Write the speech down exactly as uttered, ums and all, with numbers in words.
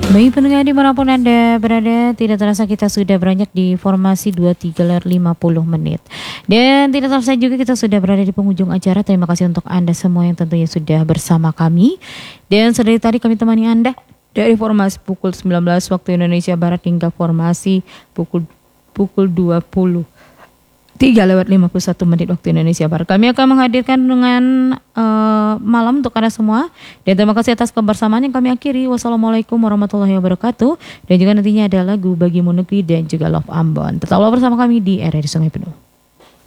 Baik pendengar dimanapun Anda berada, tidak terasa kita sudah beranjak di formasi dua tiga ler lima puluh menit. Dan tidak terasa juga kita sudah berada di penghujung acara. Terima kasih untuk Anda semua yang tentunya sudah bersama kami. Dan sedari tadi kami temani Anda dari formasi pukul sembilan belas waktu Indonesia Barat hingga formasi pukul pukul dua puluh tiga lewat lima puluh satu menit waktu Indonesia Barat. Kami akan menghadirkan dengan uh, malam untuk Anda semua. Dan terima kasih atas kebersamaan yang kami akhiri. Wassalamualaikum warahmatullahi wabarakatuh. Dan juga nantinya ada lagu Bagimu Negeri dan juga Love Ambon. Tetaplah bersama kami di R R I Sungai Penuh.